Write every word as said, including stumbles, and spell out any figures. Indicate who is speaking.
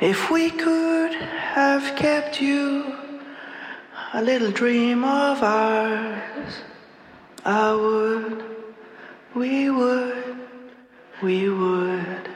Speaker 1: If we could have kept you, a little dream of ours, I would, we would, we would.